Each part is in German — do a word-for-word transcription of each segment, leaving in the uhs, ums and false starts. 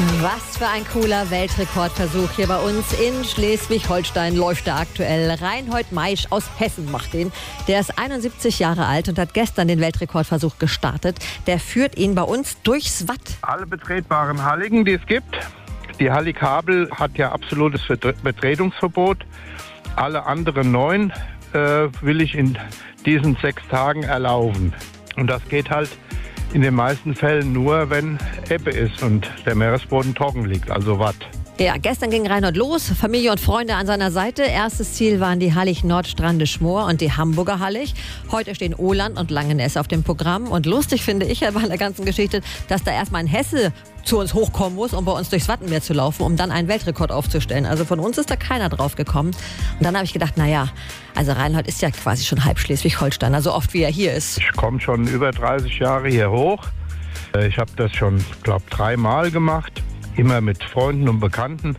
Was für ein cooler Weltrekordversuch hier bei uns in Schleswig-Holstein läuft er aktuell. Reinhold Maisch aus Hessen macht den. Der ist einundsiebzig Jahre alt und hat gestern den Weltrekordversuch gestartet. Der führt ihn bei uns durchs Watt. Alle betretbaren Halligen, die es gibt. Die Hallig-Habel hat ja absolutes Betretungsverbot. Alle anderen neun äh, will ich in diesen sechs Tagen erlaufen. Und das geht halt in den meisten Fällen nur, wenn Ebbe ist und der Meeresboden trocken liegt, also Watt. Ja, gestern ging Reinhold los, Familie und Freunde an seiner Seite. Erstes Ziel waren die Hallig Nordstrande-Schmoor und die Hamburger Hallig. Heute stehen Ohland und Langenesse auf dem Programm. Und lustig finde ich ja bei der ganzen Geschichte, dass da erstmal ein Hesse zu uns hochkommen muss, um bei uns durchs Wattenmeer zu laufen, um dann einen Weltrekord aufzustellen. Also von uns ist da keiner drauf gekommen. Und dann habe ich gedacht, naja, also Reinhold ist ja quasi schon halb Schleswig-Holsteiner, so oft wie er hier ist. Ich komme schon über dreißig Jahre hier hoch. Ich habe das schon, glaube ich, dreimal gemacht. Immer mit Freunden und Bekannten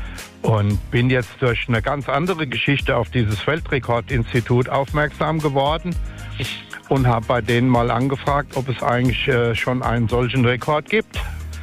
und bin jetzt durch eine ganz andere Geschichte auf dieses Weltrekordinstitut aufmerksam geworden und habe bei denen mal angefragt, ob es eigentlich äh, schon einen solchen Rekord gibt.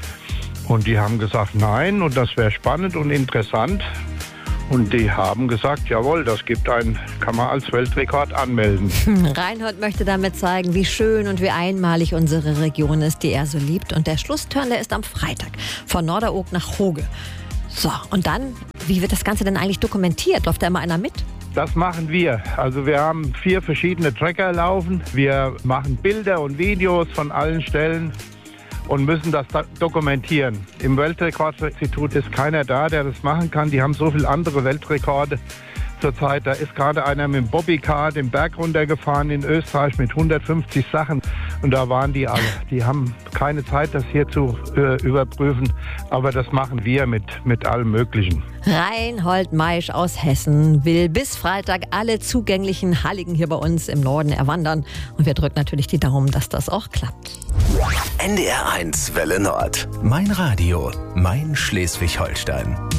Und die haben gesagt, nein, und das wäre spannend und interessant. Und die haben gesagt, jawohl, das gibt einen, kann man als Weltrekord anmelden. Reinhold möchte damit zeigen, wie schön und wie einmalig unsere Region ist, die er so liebt. Und der Schlussturn, der ist am Freitag von Norderoog nach Hoge. So, und dann, wie wird das Ganze denn eigentlich dokumentiert? Läuft da immer einer mit? Das machen wir. Also wir haben vier verschiedene Tracker laufen. Wir machen Bilder und Videos von allen Stellen und müssen das dokumentieren. Im Weltrekordinstitut ist keiner da, der das machen kann. Die haben so viele andere Weltrekorde zurzeit. Da ist gerade einer mit dem Bobbycar den Berg runtergefahren in Österreich mit hundertfünfzig Sachen. Und da waren die alle. Die haben keine Zeit, das hier zu äh, überprüfen. Aber das machen wir mit, mit allem Möglichen. Reinhold Maisch aus Hessen will bis Freitag alle zugänglichen Halligen hier bei uns im Norden erwandern. Und wir drücken natürlich die Daumen, dass das auch klappt. N D R eins Welle Nord. Mein Radio, mein Schleswig-Holstein.